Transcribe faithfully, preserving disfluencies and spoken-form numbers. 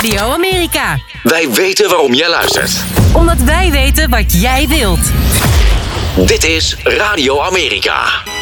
Radio Amerika. Wij weten waarom jij luistert. Omdat wij weten wat jij wilt. Dit is Radio Amerika.